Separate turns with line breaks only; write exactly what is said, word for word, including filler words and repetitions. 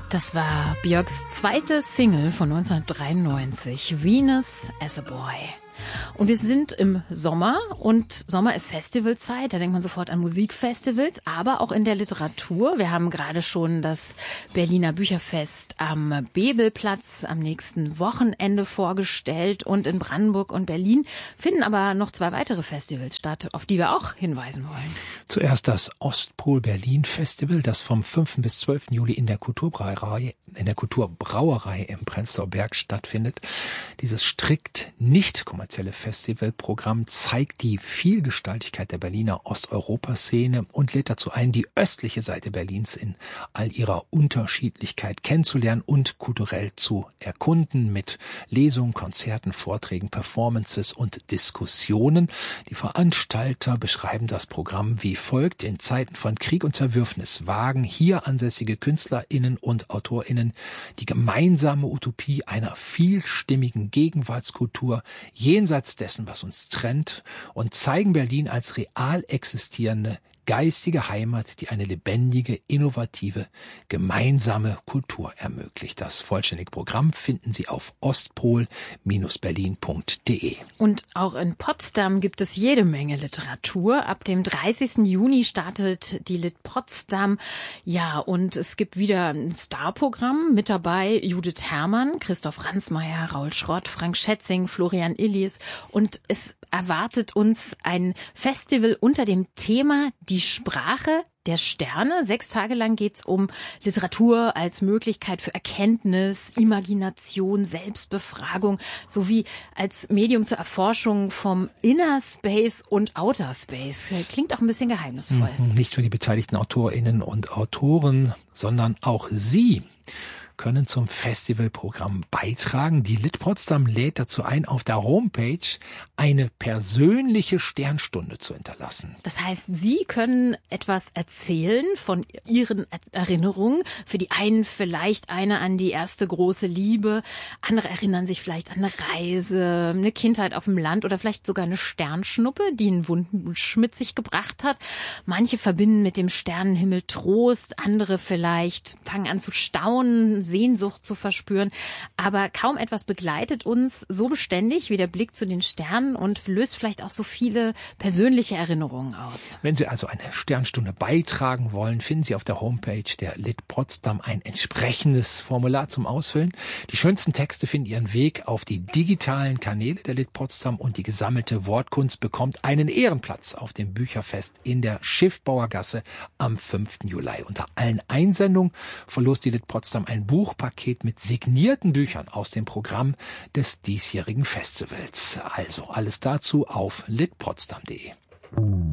Das war Björks zweite Single von neunzehnhundertdreiundneunzig, Venus as a Boy. Und wir sind im Sommer und Sommer ist Festivalzeit, da denkt man sofort an Musikfestivals, aber auch in der Literatur. Wir haben gerade schon das Berliner Bücherfest am Bebelplatz am nächsten Wochenende vorgestellt und in Brandenburg und Berlin finden aber noch zwei weitere Festivals statt, auf die wir auch hinweisen wollen.
Zuerst das Ostpol Berlin Festival, das vom fünften bis zwölften Juli in der Kulturbrauerei, in der Kulturbrauerei im Prenzlauer Berg stattfindet. Dieses strikt nicht kommerzielle Festivalprogramm zeigt die Vielgestaltigkeit der Berliner Osteuropa-Szene und lädt dazu ein, die östliche Seite Berlins in all ihrer Unterschiedlichkeit kennenzulernen und kulturell zu erkunden mit Lesungen, Konzerten, Vorträgen, Performances und Diskussionen. Die Veranstalter beschreiben das Programm wie folgt: In Zeiten von Krieg und Zerwürfnis wagen hier ansässige KünstlerInnen und AutorInnen die gemeinsame Utopie einer vielstimmigen Gegenwartskultur jenseits dessen, was uns trennt, und zeigen Berlin als real existierende geistige Heimat, die eine lebendige, innovative, gemeinsame Kultur ermöglicht. Das vollständige Programm finden Sie auf ostpol Bindestrich berlin Punkt de.
Und auch in Potsdam gibt es jede Menge Literatur. Ab dem dreißigsten Juni startet die Lit Potsdam. Ja, und es gibt wieder ein Starprogramm. Mit dabei Judith Herrmann, Christoph Ransmayr, Raul Schrott, Frank Schätzing, Florian Illies. Und es erwartet uns ein Festival unter dem Thema Die Sprache der Sterne. Sechs Tage lang geht's um Literatur als Möglichkeit für Erkenntnis, Imagination, Selbstbefragung sowie als Medium zur Erforschung vom Inner Space und Outer Space. Klingt auch ein bisschen geheimnisvoll.
Nicht nur die beteiligten AutorInnen und Autoren, sondern auch Sie können zum Festivalprogramm beitragen. Die Lit Potsdam lädt dazu ein, auf der Homepage eine persönliche Sternstunde zu hinterlassen.
Das heißt, Sie können etwas erzählen von Ihren Erinnerungen. Für die einen vielleicht eine an die erste große Liebe, andere erinnern sich vielleicht an eine Reise, eine Kindheit auf dem Land oder vielleicht sogar eine Sternschnuppe, die einen Wunsch mit sich gebracht hat. Manche verbinden mit dem Sternenhimmel Trost, andere vielleicht fangen an zu staunen, Sehnsucht zu verspüren. Aber kaum etwas begleitet uns so beständig wie der Blick zu den Sternen und löst vielleicht auch so viele persönliche Erinnerungen aus.
Wenn Sie also eine Sternstunde beitragen wollen, finden Sie auf der Homepage der Lit Potsdam ein entsprechendes Formular zum Ausfüllen. Die schönsten Texte finden ihren Weg auf die digitalen Kanäle der Lit Potsdam und die gesammelte Wortkunst bekommt einen Ehrenplatz auf dem Bücherfest in der Schiffbauergasse am fünften Juli. Unter allen Einsendungen verlost die Lit Potsdam ein Buch Buchpaket mit signierten Büchern aus dem Programm des diesjährigen Festivals. Also alles dazu auf lit potsdam punkt de.